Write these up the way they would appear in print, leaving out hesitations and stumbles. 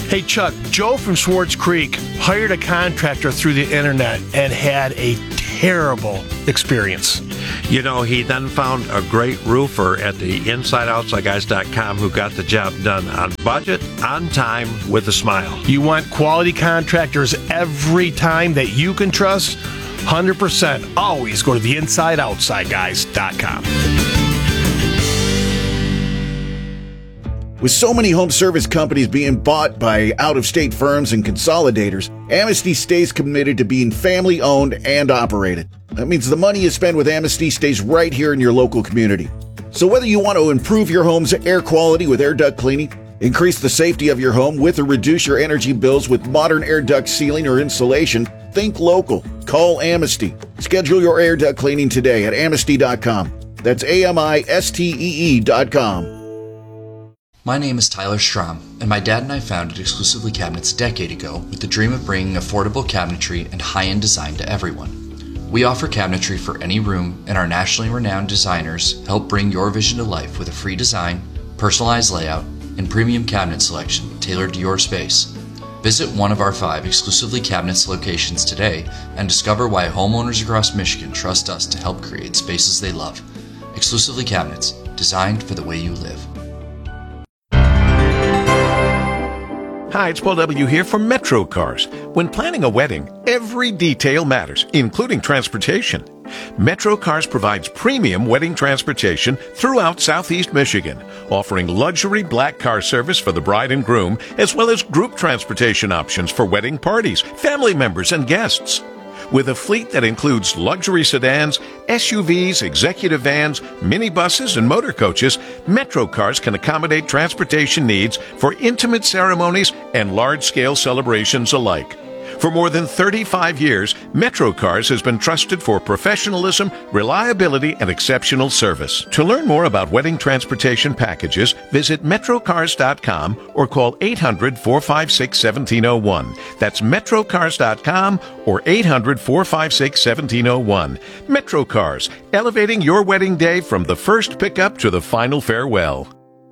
Hey, Chuck, Joe from Swartz Creek hired a contractor through the internet and had a terrible experience. You know, he then found a great roofer at the InsideOutsideGuys.com who got the job done on budget, on time, with a smile. You want quality contractors every time that you can trust? 100%. Always go to the InsideOutsideGuys.com. With so many home service companies being bought by out-of-state firms and consolidators, Amnesty stays committed to being family-owned and operated. That means the money you spend with Amnesty stays right here in your local community. So whether you want to improve your home's air quality with air duct cleaning, increase the safety of your home with or reduce your energy bills with modern air duct sealing or insulation, think local. Call Amnesty. Schedule your air duct cleaning today at amnesty.com. That's AMISTEE.com. My name is Tyler Strom, and my dad and I founded Exclusively Cabinets a decade ago with the dream of bringing affordable cabinetry and high-end design to everyone. We offer cabinetry for any room, and our nationally renowned designers help bring your vision to life with a free design, personalized layout, and premium cabinet selection tailored to your space. Visit one of our 5 Exclusively Cabinets locations today and discover why homeowners across Michigan trust us to help create spaces they love. Exclusively Cabinets, designed for the way you live. Hi, it's Paul W. here from Metro Cars. When planning a wedding, every detail matters, including transportation. Metro Cars provides premium wedding transportation throughout Southeast Michigan, offering luxury black car service for the bride and groom, as well as group transportation options for wedding parties, family members, and guests. With a fleet that includes luxury sedans, SUVs, executive vans, minibuses, and motor coaches, Metro Cars can accommodate transportation needs for intimate ceremonies and large-scale celebrations alike. For more than 35 years, Metro Cars has been trusted for professionalism, reliability, and exceptional service. To learn more about wedding transportation packages, visit metrocars.com or call 800-456-1701. That's metrocars.com or 800-456-1701. Metro Cars, elevating your wedding day from the first pickup to the final farewell.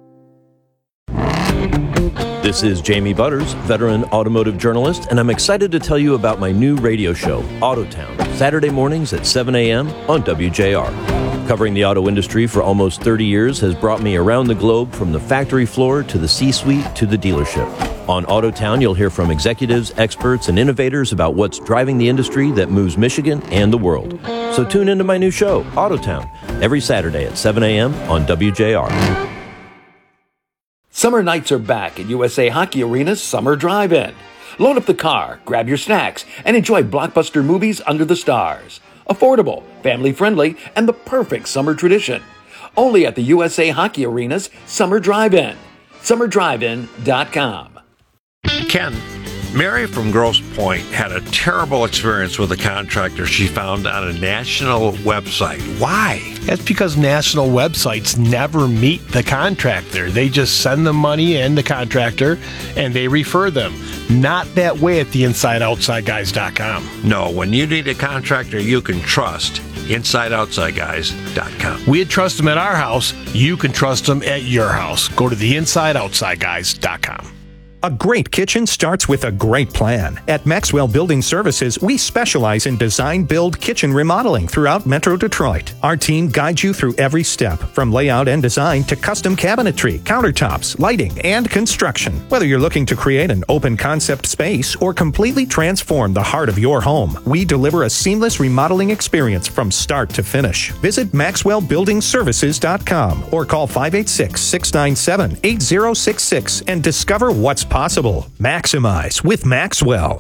This is Jamie Butters, veteran automotive journalist, and I'm excited to tell you about my new radio show, Autotown, Saturday mornings at 7 a.m. on WJR. Covering the auto industry for almost 30 years has brought me around the globe from the factory floor to the C-suite to the dealership. On Autotown, you'll hear from executives, experts, and innovators about what's driving the industry that moves Michigan and the world. So tune into my new show, Autotown, every Saturday at 7 a.m. on WJR. Summer nights are back at USA Hockey Arena's Summer Drive-In. Load up the car, grab your snacks, and enjoy blockbuster movies under the stars. Affordable, family-friendly, and the perfect summer tradition. Only at the USA Hockey Arena's Summer Drive-In. SummerDriveIn.com. Ken, Mary from Grosse Pointe had a terrible experience with a contractor she found on a national website. Why? That's because national websites never meet the contractor. They just send the money in, the contractor, and they refer them. Not that way at the InsideOutsideGuys.com. No, when you need a contractor you can trust, InsideOutsideGuys.com. We'd trust them at our house. You can trust them at your house. Go to the InsideOutsideGuys.com. A great kitchen starts with a great plan. At Maxwell Building Services, we specialize in design, build, kitchen remodeling throughout Metro Detroit. Our team guides you through every step, from layout and design to custom cabinetry, countertops, lighting, and construction. Whether you're looking to create an open concept space or completely transform the heart of your home, we deliver a seamless remodeling experience from start to finish. Visit MaxwellBuildingServices.com or call 586-697-8066 and discover what's possible. Maximize with Maxwell.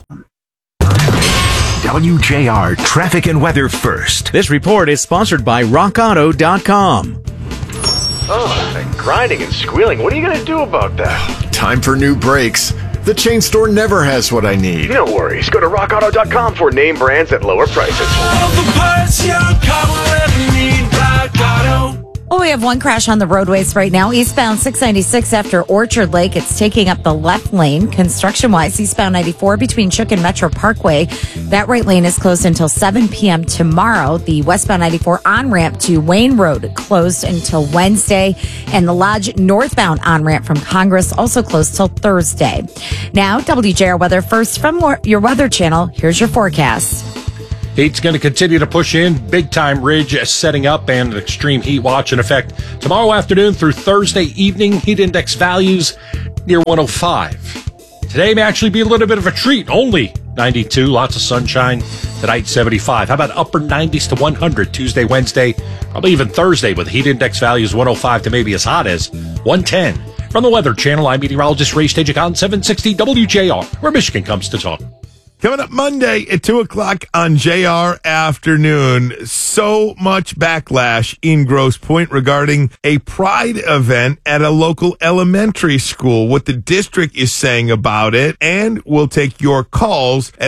WJR Traffic and Weather First. This report is sponsored by RockAuto.com. Oh, that grinding and squealing. What are you going to do about that? Time for new brakes. The chain store never has what I need. No worries. Go to RockAuto.com for name brands at lower prices. All the parts your car will ever need. Rock Auto. Well, we have one crash on the roadways right now. Eastbound 696 after Orchard Lake. It's taking up the left lane. Construction-wise, eastbound 94 between Shook and Metro Parkway. That right lane is closed until 7 p.m. tomorrow. The westbound 94 on-ramp to Wayne Road closed until Wednesday. And the Lodge northbound on-ramp from Congress also closed till Thursday. Now, WJR weather first from your Weather Channel. Here's your forecast. Heat's going to continue to push in. Big time ridge setting up and an extreme heat watch in effect tomorrow afternoon through Thursday evening. Heat index values near 105. Today may actually be a little bit of a treat. Only 92. Lots of sunshine. Tonight 75. How about upper 90s to 100 Tuesday, Wednesday, probably even Thursday with heat index values 105 to maybe as hot as 110. From the Weather Channel, I'm meteorologist Ray Stajic on 760 WJR, where Michigan comes to talk. Coming up Monday at 2 o'clock on JR Afternoon, so much backlash in Grosse Pointe regarding a pride event at a local elementary school, what the district is saying about it, and we'll take your calls at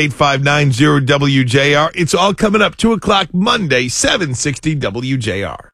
800-859-0WJR. It's all coming up 2 o'clock Monday, 760 WJR.